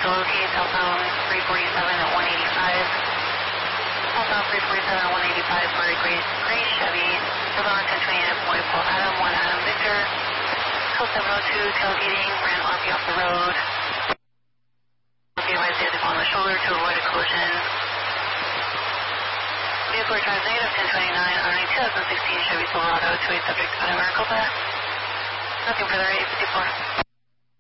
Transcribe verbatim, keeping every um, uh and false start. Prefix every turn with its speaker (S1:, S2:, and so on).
S1: to locate southbound three forty-seven at one eighty-five. Southbound three forty-seven at one eighty-five for a gray, gray Chevy. Southbound ten twenty-nine point Paul Adam, one Adam Victor. Code seven oh two, tailgating, ran R P off the road. Advised to hit on the shoulder to avoid a collision. Vehicle returns negative ten twenty-nine on a two thousand sixteen Chevy Silverado to a subject out of Maricopa. Nothing further, eight fifty-four.